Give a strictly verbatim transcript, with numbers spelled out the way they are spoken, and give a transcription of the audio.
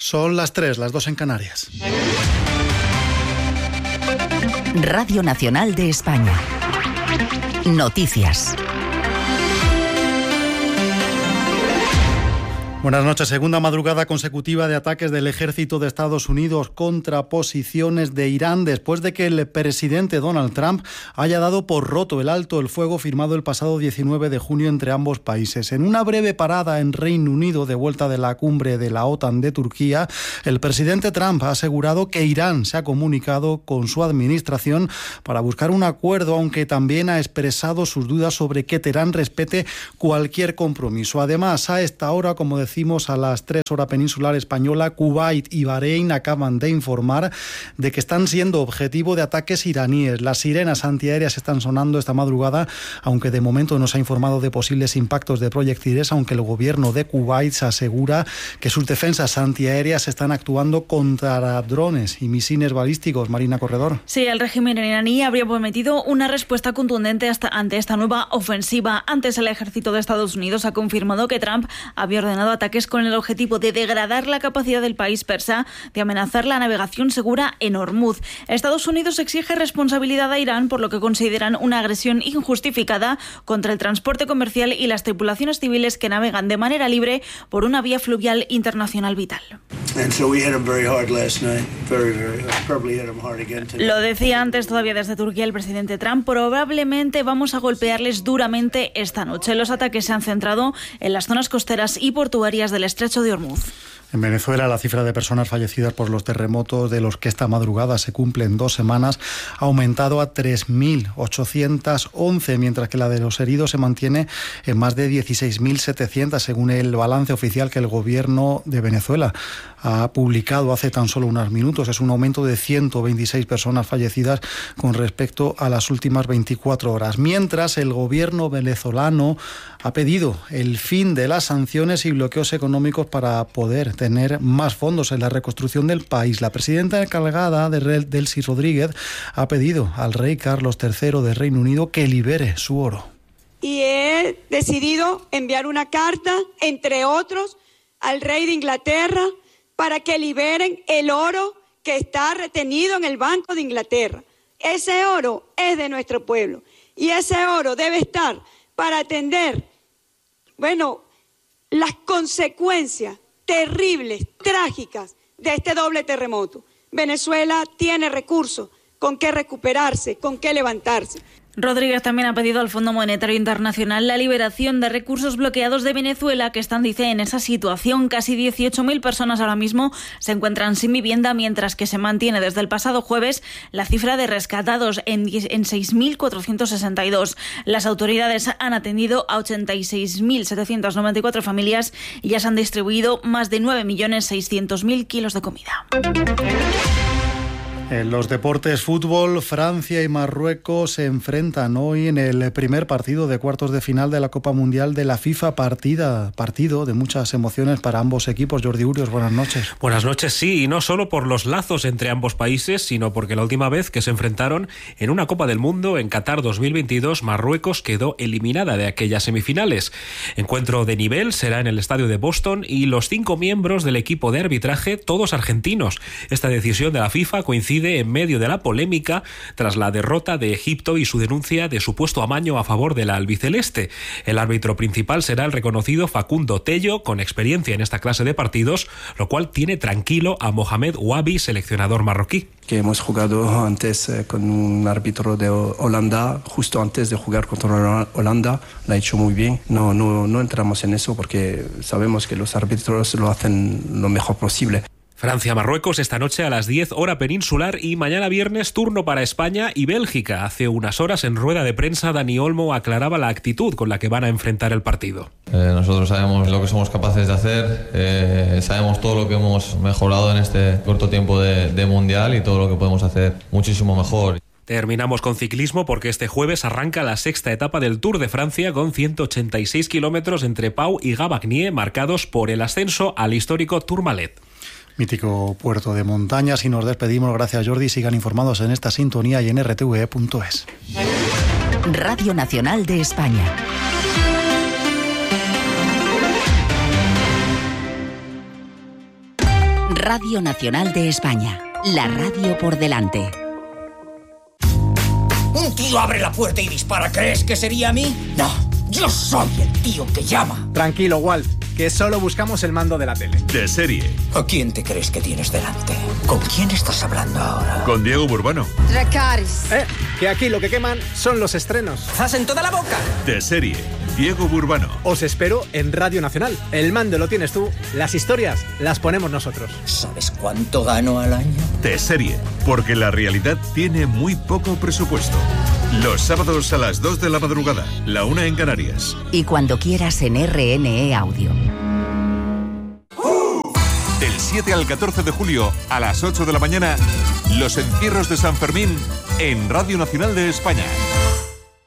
Son las tres, las dos en Canarias. Radio Nacional de España. Noticias. Buenas noches. Segunda madrugada consecutiva de ataques del ejército de Estados Unidos contra posiciones de Irán después de que el presidente Donald Trump haya dado por roto el alto el fuego firmado el pasado diecinueve de junio entre ambos países. En una breve parada en Reino Unido de vuelta de la cumbre de la OTAN de Turquía, el presidente Trump ha asegurado que Irán se ha comunicado con su administración para buscar un acuerdo, aunque también ha expresado sus dudas sobre que Teherán respete cualquier compromiso. Además, a esta hora, como decía, Decimos a las tres hora peninsular española, Kuwait y Bahrein acaban de informar de que están siendo objetivo de ataques iraníes. Las sirenas antiaéreas están sonando esta madrugada, aunque de momento no se ha informado de posibles impactos de proyectiles, aunque el gobierno de Kuwait se asegura que sus defensas antiaéreas están actuando contra drones y misiles balísticos. Marina Corredor. Sí, el régimen iraní habría prometido una respuesta contundente hasta, ante esta nueva ofensiva. Antes, el ejército de Estados Unidos ha confirmado que Trump había ordenado ataques con el objetivo de degradar la capacidad del país persa de amenazar la navegación segura en Hormuz. Estados Unidos exige responsabilidad a Irán por lo que consideran una agresión injustificada contra el transporte comercial y las tripulaciones civiles que navegan de manera libre por una vía fluvial internacional vital. Lo decía antes todavía desde Turquía el presidente Trump, probablemente vamos a golpearles duramente esta noche. Los ataques se han centrado en las zonas costeras y portuarias del estrecho de Hormuz. En Venezuela, la cifra de personas fallecidas por los terremotos, de los que esta madrugada se cumplen dos semanas, ha aumentado a tres mil ochocientos once, mientras que la de los heridos se mantiene en más de dieciséis mil setecientos, según el balance oficial que el gobierno de Venezuela ha publicado hace tan solo unos minutos. Es un aumento de ciento veintiséis personas fallecidas con respecto a las últimas veinticuatro horas. Mientras, el gobierno venezolano ha pedido el fin de las sanciones y bloqueos económicos para poder tener más fondos en la reconstrucción del país. La presidenta encargada de Delcy Rodríguez ha pedido al rey Carlos tercero de Reino Unido que libere su oro. Y he decidido enviar una carta, entre otros, al rey de Inglaterra para que liberen el oro que está retenido en el Banco de Inglaterra. Ese oro es de nuestro pueblo y ese oro debe estar para atender, bueno, las consecuencias terribles, trágicas de este doble terremoto. Venezuela tiene recursos con qué recuperarse, con qué levantarse. Rodríguez también ha pedido al Fondo Monetario Internacional la liberación de recursos bloqueados de Venezuela, que están, dice, en esa situación. Casi dieciocho mil personas ahora mismo se encuentran sin vivienda, mientras que se mantiene desde el pasado jueves la cifra de rescatados en, en seis mil cuatrocientos sesenta y dos. Las autoridades han atendido a ochenta y seis mil setecientas noventa y cuatro familias y ya se han distribuido más de nueve millones seiscientos mil kilos de comida. En los deportes, fútbol, Francia y Marruecos se enfrentan hoy en el primer partido de cuartos de final de la Copa Mundial de la FIFA, partida, partido de muchas emociones para ambos equipos. Jordi Urios, buenas noches. Buenas noches, sí, y no solo por los lazos entre ambos países, sino porque la última vez que se enfrentaron en una Copa del Mundo en Qatar dos mil veintidós, Marruecos quedó eliminada de aquellas semifinales. Encuentro de nivel será en el estadio de Boston y los cinco miembros del equipo de arbitraje, todos argentinos. Esta decisión de la FIFA coincide en medio de la polémica tras la derrota de Egipto y su denuncia de supuesto amaño a favor de la albiceleste. El árbitro principal será el reconocido Facundo Tello, con experiencia en esta clase de partidos, lo cual tiene tranquilo a Mohamed Ouabi, seleccionador marroquí. Que hemos jugado antes eh, con un árbitro de Holanda, justo antes de jugar contra Holanda, lo ha hecho muy bien. No, no, no entramos en eso porque sabemos que los árbitros lo hacen lo mejor posible. Francia-Marruecos esta noche a las diez hora peninsular y mañana viernes turno para España y Bélgica. Hace unas horas en rueda de prensa Dani Olmo aclaraba la actitud con la que van a enfrentar el partido. Eh, nosotros sabemos lo que somos capaces de hacer, eh, sabemos todo lo que hemos mejorado en este corto tiempo de, de Mundial y todo lo que podemos hacer muchísimo mejor. Terminamos con ciclismo porque este jueves arranca la sexta etapa del Tour de Francia con ciento ochenta y seis kilómetros entre Pau y Gabagnier, marcados por el ascenso al histórico Tourmalet. Mítico puerto de montañas, y nos despedimos. Gracias, Jordi. Sigan informados en esta sintonía y en r t v e punto es. Radio Nacional de España. Radio Nacional de España. La radio por delante. Un tío abre la puerta y dispara. ¿Crees que sería a mí? No, yo soy el tío que llama. Tranquilo, Walf, que solo buscamos el mando de la tele. De serie. ¿A quién te crees que tienes delante? ¿Con quién estás hablando ahora? Con Diego Burbano. Dracarys. Eh, que aquí lo que queman son los estrenos. ¡Zas en toda la boca! De serie. Diego Burbano. Os espero en Radio Nacional. El mando lo tienes tú, las historias las ponemos nosotros. ¿Sabes cuánto gano al año? De serie, porque la realidad tiene muy poco presupuesto. Los sábados a las dos de la madrugada, la una en Canarias. Y cuando quieras en R N E Audio. Del siete al catorce de julio, a las ocho de la mañana, los encierros de San Fermín en Radio Nacional de España.